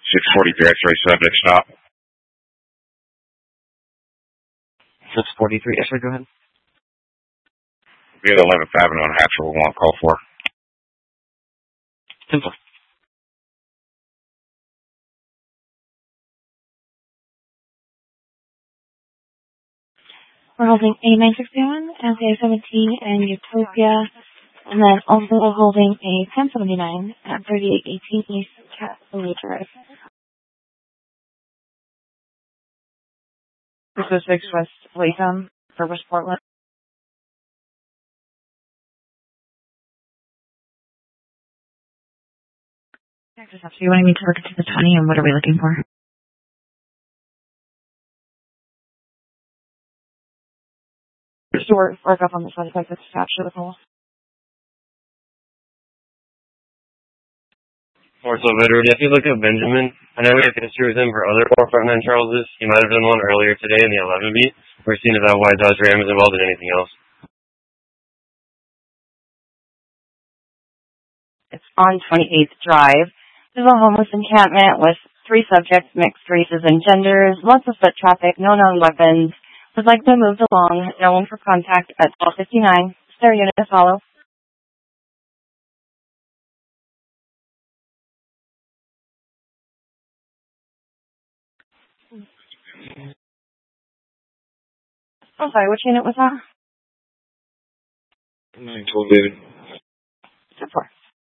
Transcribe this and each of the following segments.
643 X-ray subject stop. 643 X-ray, go ahead. Be at 11th Avenue on Hatcher, we want to call for. Simple. We're holding A961, LCA-17, and Utopia, and then also we're holding a 1079 at 3818 East Catalina Drive. This is 6 West Latham for West Portland. So you wanting me to work it to the 20, and what are we looking for? Just to work up on the side effect that's attached to the pole. Orso veteran, if you look at Benjamin, I know we have history with him for other 459 Charleses. He might have done one earlier today in the 11 beat. We're seeing if that white Dodge Ram is involved in anything else. It's on 28th Drive. There's a homeless encampment with 3 subjects, mixed races and genders, lots of foot traffic, no known weapons. Would like to move along, no one for contact at 1259. Stair unit to follow. Oh, sorry, which unit was that? 912 David. 4.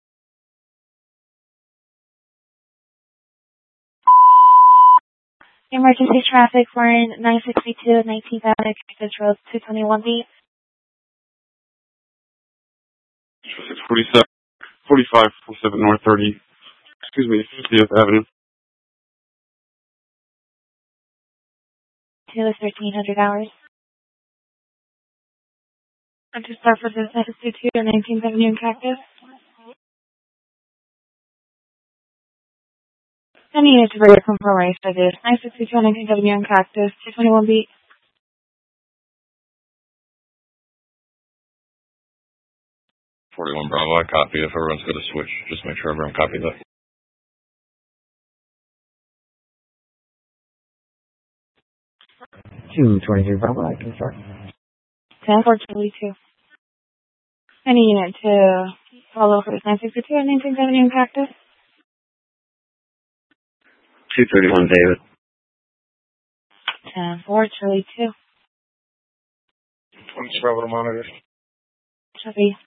Emergency traffic, we're in 962 19th Avenue, Cactus Road, 221B. 647, 45, 47 North 30, 50th Avenue. To 1300 hours. I'm to start for the 962 19th Avenue in Cactus. I need to bring a compromise for this. 962 19th Avenue in Cactus, 221B. 41 Bravo, I copy. If everyone's going to switch, just make sure everyone copies that. Two 23 Bravo, I can start. 10-4-2. Any unit to follow for 962 19th Avenue in Cactus. 231 David. 10-4-2. 20 Bravo to monitor. Copy.